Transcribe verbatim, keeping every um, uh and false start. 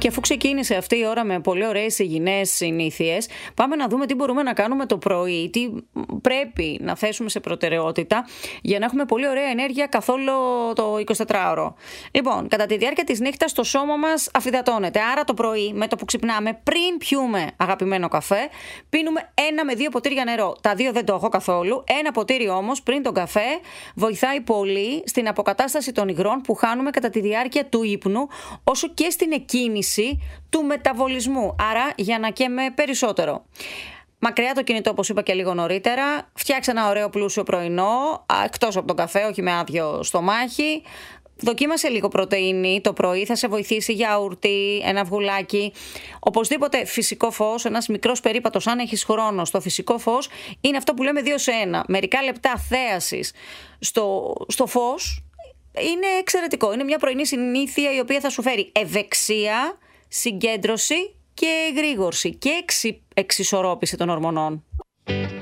Και αφού ξεκίνησε αυτή η ώρα με πολύ ωραίες υγιεινές συνήθειες, πάμε να δούμε τι μπορούμε να κάνουμε το πρωί, τι πρέπει να θέσουμε σε προτεραιότητα για να έχουμε πολύ ωραία ενέργεια καθ' όλο το εικοσιτετράωρο. Λοιπόν, κατά τη διάρκεια της νύχτας το σώμα μας αφυδατώνεται. Άρα το πρωί, με το που ξυπνάμε, πριν πιούμε αγαπημένο καφέ, πίνουμε ένα με δύο ποτήρια νερό. Τα δύο δεν το έχω καθόλου. Ένα ποτήρι όμως πριν τον καφέ βοηθάει πολύ στην αποκατάσταση των υγρών που χάνουμε κατά τη διάρκεια του ύπνου, όσο και στην εκκίνηση του μεταβολισμού. Άρα για να καίμε περισσότερο. Μακριά το κινητό, όπως είπα και λίγο νωρίτερα. Φτιάξε ένα ωραίο πλούσιο πρωινό, εκτός από τον καφέ, όχι με άδειο στομάχι. Δοκίμασε λίγο πρωτεΐνη το πρωί, θα σε βοηθήσει γιαούρτι, ένα αυγουλάκι. Οπωσδήποτε φυσικό φως, ένας μικρός περίπατος, αν έχεις χρόνο στο φυσικό φως, είναι αυτό που λέμε δύο σε ένα. Μερικά λεπτά θέασης στο, στο φως είναι εξαιρετικό. Είναι μια πρωινή συνήθεια η οποία θα σου φέρει ευεξία, συγκέντρωση και εγρήγορση και εξι, εξισορρόπηση των ορμονών.